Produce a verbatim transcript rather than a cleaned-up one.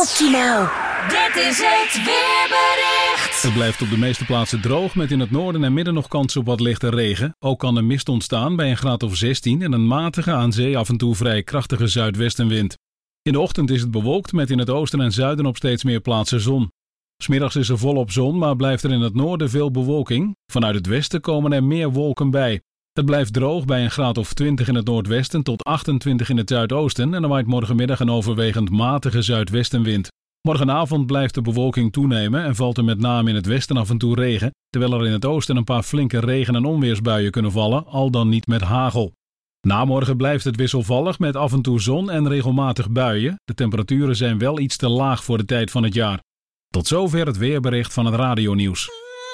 Optimaal. Dit is het weerbericht. Het blijft op de meeste plaatsen droog met in het noorden en midden nog kans op wat lichte regen. Ook kan er mist ontstaan bij een graad of zestien en een matige aan zee af en toe vrij krachtige zuidwestenwind. In de ochtend is het bewolkt met in het oosten en zuiden op steeds meer plaatsen zon. 'S Middags is er volop zon, maar blijft er in het noorden veel bewolking. Vanuit het westen komen er meer wolken bij. Het blijft droog bij een graad of twintig in het noordwesten tot achtentwintig in het zuidoosten en er waait morgenmiddag een overwegend matige zuidwestenwind. Morgenavond blijft de bewolking toenemen en valt er met name in het westen af en toe regen, terwijl er in het oosten een paar flinke regen- en onweersbuien kunnen vallen, al dan niet met hagel. Na morgen blijft het wisselvallig met af en toe zon en regelmatig buien. De temperaturen zijn wel iets te laag voor de tijd van het jaar. Tot zover het weerbericht van het radionieuws.